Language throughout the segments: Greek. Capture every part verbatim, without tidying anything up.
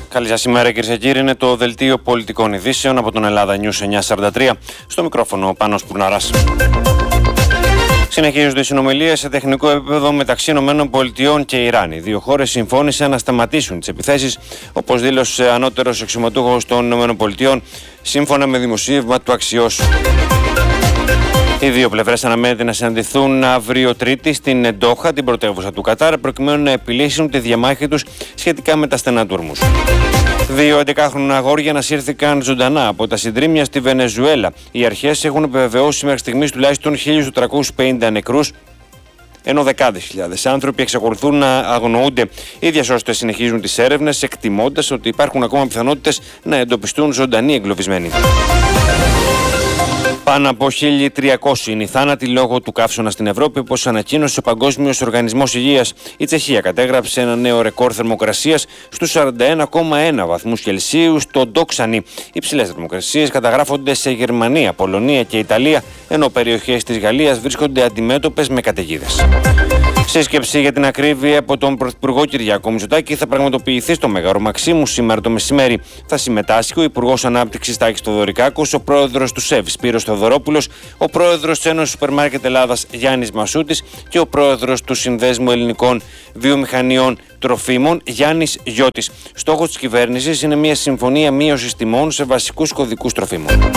Καλή σας ημέρα, κυρίες και κύριοι. Είναι το δελτίο πολιτικών ειδήσεων από τον Ελλάδα News εννιακόσια σαράντα τρία. Στο μικρόφωνο ο Πάνος Πουρναράς. Συνεχίζονται οι συνομιλίες σε τεχνικό επίπεδο μεταξύ ΗΠΑ και Ιράν. Οι δύο χώρες συμφώνησαν να σταματήσουν τις επιθέσεις, όπως δήλωσε ανώτερος αξιωματούχος των ΗΠΑ, σύμφωνα με δημοσίευμα του Αξιός. Οι δύο πλευρές αναμένεται να συναντηθούν αύριο Τρίτη στην Ντόχα, την πρωτεύουσα του Κατάρ, προκειμένου να επιλύσουν τη διαμάχη τους σχετικά με τα στενά του Ορμούζ. Δύο έντεκάχρονα αγόρια ανασύρθηκαν ζωντανά από τα συντρίμμια στη Βενεζουέλα. Οι αρχές έχουν επιβεβαιώσει μέχρι στιγμής τουλάχιστον χίλια τετρακόσιους πενήντα νεκρούς, ενώ δεκάδες χιλιάδες άνθρωποι εξακολουθούν να αγνοούνται. Οι διασώστες συνεχίζουν τις έρευνες, εκτιμώντας ότι υπάρχουν ακόμα πιθανότητες να εντοπιστούν ζωντανοί εγκλωβισμένοι. Πάνω από χίλια τριακόσιοι είναι οι θάνατοι λόγω του καύσωνα στην Ευρώπη, όπως ανακοίνωσε ο Παγκόσμιος Οργανισμός Υγείας. Η Τσεχία κατέγραψε ένα νέο ρεκόρ θερμοκρασίας στους σαράντα ένα κόμμα ένα βαθμούς Κελσίου στο Ντόξανι. Υψηλές θερμοκρασίες καταγράφονται σε Γερμανία, Πολωνία και Ιταλία, ενώ περιοχές της Γαλλίας βρίσκονται αντιμέτωπες με καταιγίδες. Σύσκεψη για την ακρίβεια από τον Πρωθυπουργό Κυριάκο Μητσοτάκη θα πραγματοποιηθεί στο Μέγαρο Μαξίμου σήμερα το μεσημέρι. Θα συμμετάσχει ο Υπουργός Ανάπτυξης Τάκης Θοδωρικάκος, ο Πρόεδρος του ΣΕΒ Σπύρος Θοδωρόπουλος, ο Πρόεδρος της Ένωσης Σούπερ Μάρκετ Ελλάδας Γιάννης Μασούτης και ο Πρόεδρος του Συνδέσμου Ελληνικών Βιομηχανιών Τροφίμων Γιάννης Γιώτης. Στόχος της κυβέρνησης είναι μια συμφωνία μείωσης τιμών σε βασικούς κωδικούς τροφίμων.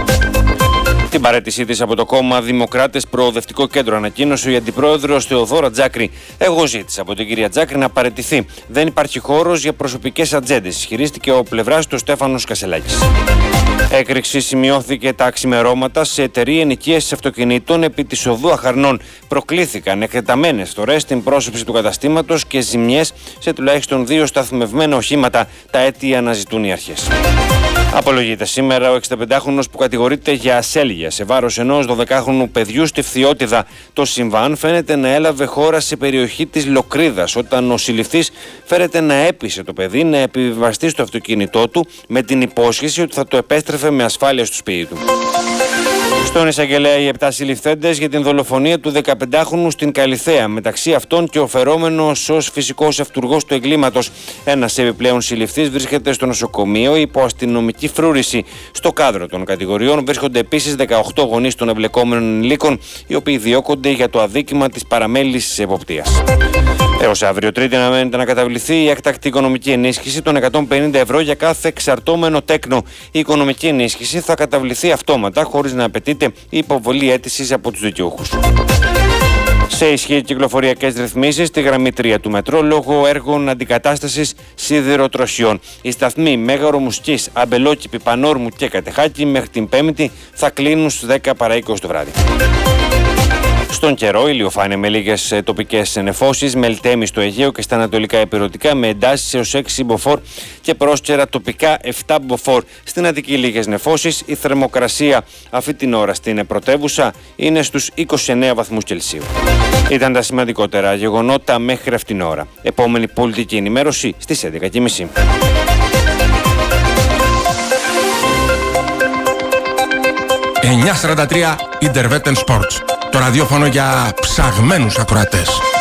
Την παραίτησή της από το κόμμα Δημοκράτες Προοδευτικό Κέντρο ανακοίνωσε η αντιπρόεδρος Θεοδόρα Τζάκρη. Εγώ ζήτησα από την κυρία Τζάκρη να παραιτηθεί. Δεν υπάρχει χώρος για προσωπικές ατζέντες, ισχυρίστηκε ο πλευράς του Στέφανος Κασελάκης. Έκρηξη σημειώθηκε τα ξημερώματα σε εταιρεία ενοικίασης αυτοκινήτων επί της οδού Αχαρνών. Προκλήθηκαν εκτεταμένες φθορές στην πρόσωψη του καταστήματος και ζημιές σε τουλάχιστον δύο σταθμευμένα οχήματα. Τα αίτια αναζητούν οι αρχές. Απολογείται σήμερα ο εξηνταπεντάχρονος που κατηγορείται για ασέλγεια σε βάρος ενός δωδεκάχρονου παιδιού στη Φθιώτιδα. Το συμβάν φαίνεται να έλαβε χώρα σε περιοχή της Λοκρίδας, όταν ο συλληφθής φέρεται να έπεισε το παιδί να επιβιβαστεί στο αυτοκίνητό του με την υπόσχεση ότι θα το επέστρεφε με ασφάλεια στο σπίτι του. Στον εισαγγελέα οι επτά συλληφθέντες για την δολοφονία του δεκαπεντάχρονου στην Καλιθέα, μεταξύ αυτών και ο φερόμενος ως φυσικός αυτουργός του εγκλήματος. Ένας επιπλέον συλληφθής βρίσκεται στο νοσοκομείο υπό αστυνομική φρούρηση. Στο κάδρο των κατηγοριών βρίσκονται επίσης δεκαοκτώ γονείς των εμπλεκόμενων ενηλίκων, οι οποίοι διώκονται για το αδίκημα της παραμέλησης εποπτείας. Έως αύριο Τρίτη αναμένεται να καταβληθεί η έκτακτη οικονομική ενίσχυση των εκατόν πενήντα ευρώ για κάθε εξαρτώμενο τέκνο. Η οικονομική ενίσχυση θα καταβληθεί αυτόματα, χωρίς να απαιτείται η υποβολή αίτησης από τους δικαιούχους. Σε ισχύ κυκλοφοριακές ρυθμίσεις στη γραμμή τρία του μετρό λόγω έργων αντικατάστασης σιδηροτροσιών. Οι σταθμοί Μέγαρο Μουσκής, Αμπελόκηπη, Πανόρμου και Κατεχάκη μέχρι την Πέμπτη θα κλείνουν στις δέκα παρά είκοσι το βράδυ. Στον καιρό, ηλιοφάνεια με λίγες τοπικές νεφώσεις, μελτέμι στο Αιγαίο και στα ανατολικά ηπειρωτικά με εντάσεις έως έξι μποφόρ και πρόσκαιρα τοπικά επτά μποφόρ. Στην Αττική λίγες νεφώσεις, η θερμοκρασία αυτή την ώρα στην πρωτεύουσα είναι στους είκοσι εννέα βαθμούς Κελσίου. Ήταν τα σημαντικότερα γεγονότα μέχρι αυτήν την ώρα. Επόμενη πολιτική ενημέρωση στις έντεκα και μισή. εννιακόσια σαράντα τρία Interveten Sports. Το ραδιόφωνο για ψαγμένους ακροατές.